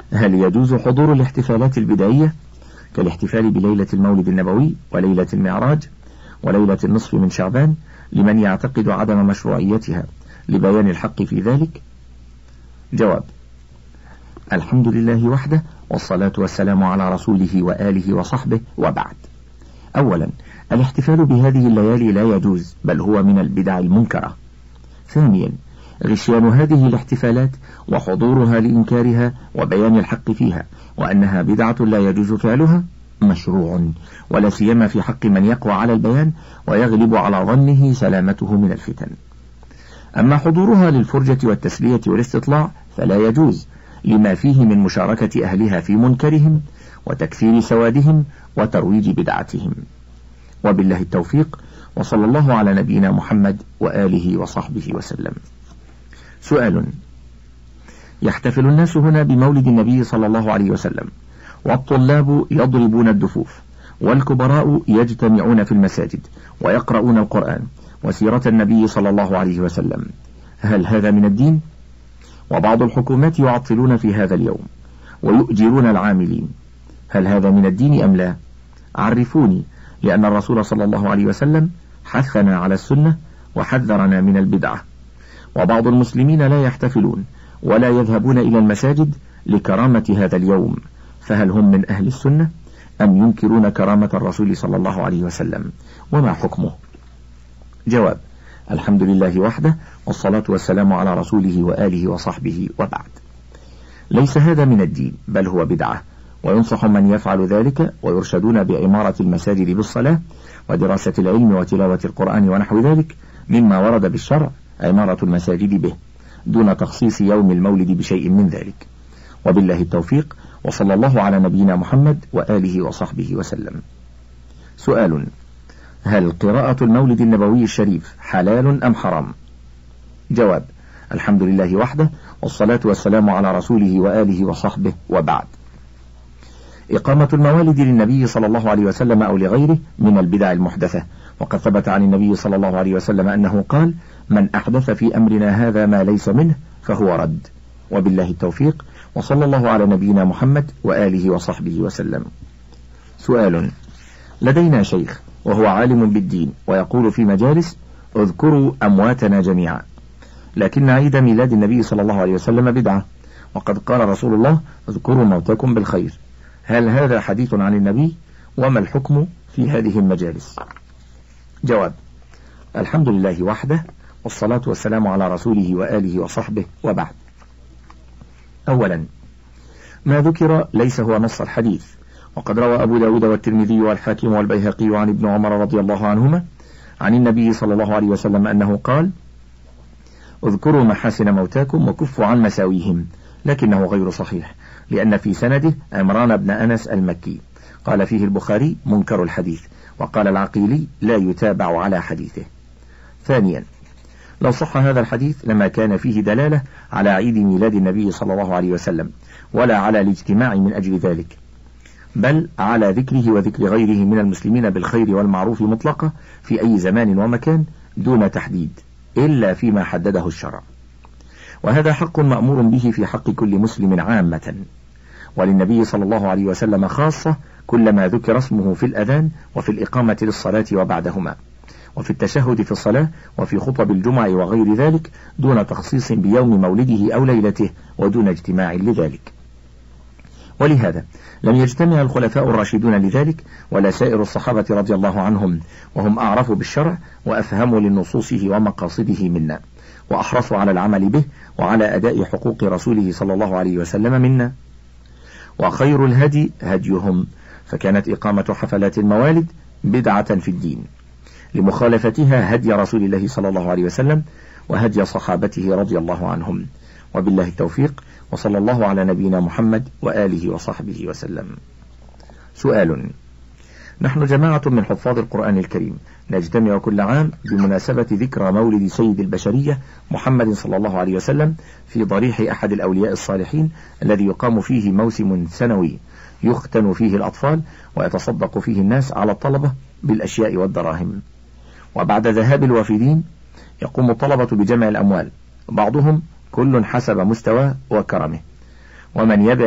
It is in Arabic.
هل يجوز حضور الاحتفالات البدعية كالاحتفال بليلة المولد النبوي وليلة المعراج وليلة النصف من شعبان لمن يعتقد عدم مشروعيتها لبيان الحق في ذلك؟ جواب: الحمد لله وحده، والصلاة والسلام على رسوله وآله وصحبه، وبعد. أولا، الاحتفال بهذه الليالي لا يجوز، بل هو من البدع المنكرة. ثانيا، غشيان هذه الاحتفالات وحضورها لإنكارها وبيان الحق فيها وأنها بدعة لا يجوز فعلها مشروع، ولا سيما في حق من يقوى على البيان ويغلب على ظنه سلامته من الفتن. أما حضورها للفرجة والتسلية والاستطلاع فلا يجوز، لما فيه من مشاركة أهلها في منكرهم وتكثير سوادهم وترويج بدعتهم. وبالله التوفيق، وصلى الله على نبينا محمد وآله وصحبه وسلم. سؤال: يحتفل الناس هنا بمولد النبي صلى الله عليه وسلم، والطلاب يضربون الدفوف، والكبراء يجتمعون في المساجد ويقرؤون القرآن وسيرة النبي صلى الله عليه وسلم، هل هذا من الدين؟ وبعض الحكومات يعطلون في هذا اليوم ويؤجرون العاملين، هل هذا من الدين أم لا؟ عرفوني، لأن الرسول صلى الله عليه وسلم حثنا على السنة وحذرنا من البدعة. وبعض المسلمين لا يحتفلون ولا يذهبون إلى المساجد لكرامة هذا اليوم، فهل هم من أهل السنة أم ينكرون كرامة الرسول صلى الله عليه وسلم؟ وما حكمه؟ جواب: الحمد لله وحده، والصلاة والسلام على رسوله وآله وصحبه، وبعد. ليس هذا من الدين، بل هو بدعة، وينصح من يفعل ذلك ويرشدون بعمارة المساجد بالصلاة ودراسة العلم وتلاوة القرآن ونحو ذلك مما ورد بالشرع عمارة المساجد به، دون تخصيص يوم المولد بشيء من ذلك. وبالله التوفيق، وصلى الله على نبينا محمد وآله وصحبه وسلم. سؤال: هل قراءة المولد النبوي الشريف حلال أم حرام؟ جواب: الحمد لله وحده، والصلاة والسلام على رسوله وآله وصحبه، وبعد. إقامة الموالد للنبي صلى الله عليه وسلم أو لغيره من البدع المحدثة، وقد ثبت عن النبي صلى الله عليه وسلم أنه قال: من أحدث في أمرنا هذا ما ليس منه فهو رد. وبالله التوفيق، وصلى الله على نبينا محمد وآله وصحبه وسلم. سؤال: لدينا شيخ وهو عالم بالدين ويقول في مجالس: اذكروا أمواتنا جميعا، لكن عيد ميلاد النبي صلى الله عليه وسلم بدعة، وقد قال رسول الله: اذكروا موتاكم بالخير. هل هذا حديث عن النبي؟ وما الحكم في هذه المجالس؟ جواب: الحمد لله وحده، والصلاة والسلام على رسوله وآله وصحبه، وبعد. أولا، ما ذكر ليس هو نص الحديث، وقد روى أبو داود والترمذي والحاكم والبيهقي عن ابن عمر رضي الله عنهما عن النبي صلى الله عليه وسلم أنه قال: اذكروا محاسن موتاكم وكفوا عن مساويهم، لكنه غير صحيح، لأن في سنده عمران بن أنس المكي، قال فيه البخاري: منكر الحديث، وقال العقيلي: لا يتابع على حديثه. ثانيا، لو صح هذا الحديث لما كان فيه دلالة على عيد ميلاد النبي صلى الله عليه وسلم، ولا على الاجتماع من أجل ذلك، بل على ذكره وذكر غيره من المسلمين بالخير والمعروف مطلقة في أي زمان ومكان دون تحديد، إلا فيما حدده الشرع، وهذا حق مأمور به في حق كل مسلم عامة، وللنبي صلى الله عليه وسلم خاصة كلما ذكر اسمه في الأذان وفي الإقامة للصلاة وبعدهما، وفي التشهد في الصلاة وفي خطب الجمعة وغير ذلك، دون تخصيص بيوم مولده أو ليلته ودون اجتماع لذلك. ولهذا لم يجتمع الخلفاء الراشدون لذلك ولا سائر الصحابة رضي الله عنهم، وهم أعرف بالشرع وأفهم لنصوصه ومقاصده منا، وأحرصوا على العمل به وعلى أداء حقوق رسوله صلى الله عليه وسلم منا. وخير الهدي هديهم، فكانت إقامة حفلات الموالد بدعة في الدين لمخالفتها هدي رسول الله صلى الله عليه وسلم وهدي صحابته رضي الله عنهم. وبالله التوفيق، وصلى الله على نبينا محمد وآله وصحبه وسلم. سؤال: نحن جماعة من حفاظ القرآن الكريم نجتمع كل عام بمناسبة ذكرى مولد سيد البشرية محمد صلى الله عليه وسلم في ضريح أحد الأولياء الصالحين الذي يقام فيه موسم سنوي يختن فيه الأطفال ويتصدق فيه الناس على الطلبة بالأشياء والدراهم. وبعد ذهاب الوافدين يقوم الطلبة بجمع الأموال، بعضهم كل حسب مستواه وكرمه، ومن يبع